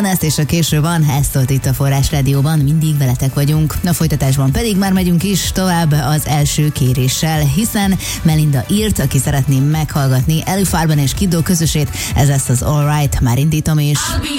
Ernest és a késő van, ezt szólt itt a Forrás Rádióban, mindig veletek vagyunk. A folytatásban pedig már megyünk is tovább az első kéréssel, hiszen Melinda írt, aki szeretné meghallgatni Ellie Farben és Kiddo közösét, ez lesz az All Right, már indítom is.